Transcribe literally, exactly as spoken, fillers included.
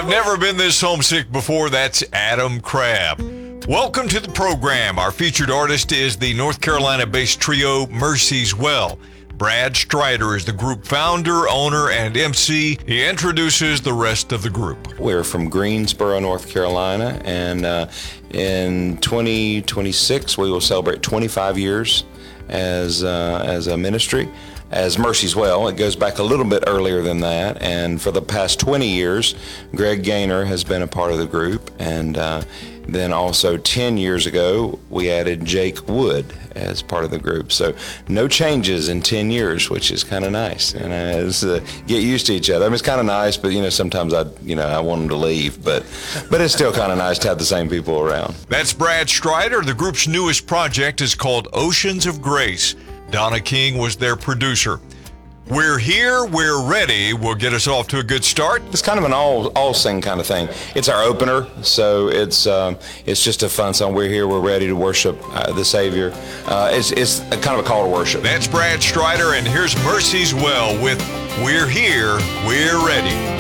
I've never been this homesick before. That's Adam Crabb. Welcome to the program. Our featured artist is the North Carolina-based trio Mercy's Well. Brad Strider is the group founder, owner, and M C. He introduces the rest of the group. We're from Greensboro, North Carolina, and uh, in twenty twenty-six we will celebrate twenty-five years as uh, as a ministry. As Mercy's Well, it goes back a little bit earlier than that, and for the past twenty years, Greg Gaynor has been a part of the group, and uh, then also ten years ago, we added Jake Wood as part of the group. So no changes in ten years, which is kind of nice, and as uh, get used to each other. I mean, it's kind of nice, but you know, sometimes I, you know, I want them to leave, but but it's still kind of nice to have the same people around. That's Brad Strider. The group's newest project is called Oceans of Grace. Donna King was their producer. We're here, we're ready. Will get us off to a good start. It's kind of an all all sing kind of thing. It's our opener, so it's um, it's just a fun song. We're here, we're ready to worship uh, the Savior. Uh, it's it's a kind of a call to worship. That's Brad Strider, and here's Mercy's Well with We're Here, We're Ready.